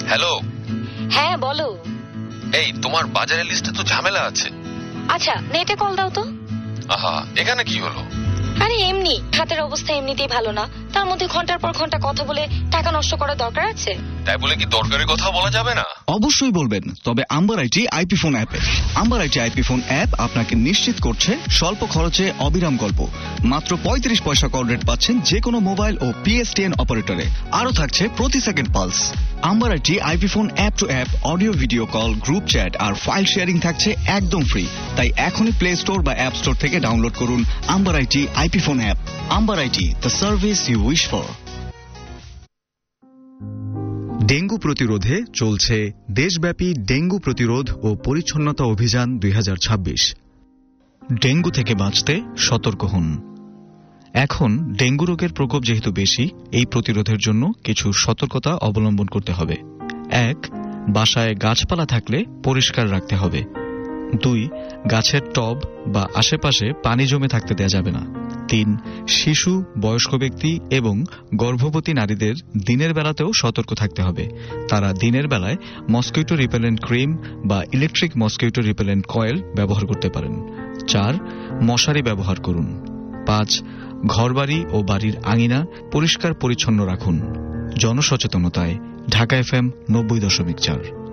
Hello. হ্যাঁ বলো। এই তোমার বাজারের লিস্টে তো ঝামেলা আছে। আচ্ছা নেটে কল দাও তো। আহা, এখানে কি হলো? আরে এমনি, হাতের অবস্থা এমনিতেই ভালো না, তার মধ্যে ঘন্টার পর ঘন্টা কথা বলে টাকা নষ্ট করার দরকার আছে? তাই বলে কি দরকারি কথা বলা যাবে না? অবশ্যই বলবেন, তবে আম্বার আইটি আইপি ফোন অ্যাপে। Amber IT IP phone app আপনাকে নিশ্চিত করছে স্বল্প খরচে অবিরাম গল্প। মাত্র 35 পয়সা কল রেট পাচ্ছেন যে কোনো মোবাইল ও পিএসটিএন অপারেটরে। আরো থাকছে প্রতি second pulse. Amber IT IP phone app two app audio video call, group chat R file sharing থাকছে একদম ফ্রি। তাই এখনই প্লে স্টোর বা অ্যাপ স্টোর থেকে ডাউনলোড করুন amber IT IP phone app. Amber IT, the service you wish for. Dengue প্রতিরোধে চলছে দেশব্যাপী ডেঙ্গু প্রতিরোধ ও পরিচ্ছন্নতা অভিযান 2026। ডেঙ্গু থেকে বাঁচতে সতর্ক হন। এখন ডেঙ্গু রোগের প্রকোপ যেহেতু বেশি, এই প্রতিরোধের জন্য কিছু সতর্কতা অবলম্বন করতে হবে। 1. বাসায় গাছপালা থাকলে পরিষ্কার রাখতে হবে। 2. গাছের টব বা আশেপাশে পানি জমে থাকতে দেয়া যাবে না। 3. শিশু, বয়স্ক ব্যক্তি এবং গর্ভবতী নারীদের দিনের বেলাতেও সতর্ক থাকতে হবে। তারা দিনের বেলায় মসকিউটো রিপেলেন্ট ক্রিম বা ইলেকট্রিক মসকিউটো রিপেলেন্ট কয়েল ব্যবহার করতে পারেন। 4. মশারি ব্যবহার করুন। 5. ঘরবাড়ি ও বাড়ির আঙিনা পরিষ্কার পরিচ্ছন্ন রাখুন। জনসচেতনতায় ঢাকা FM 90.4।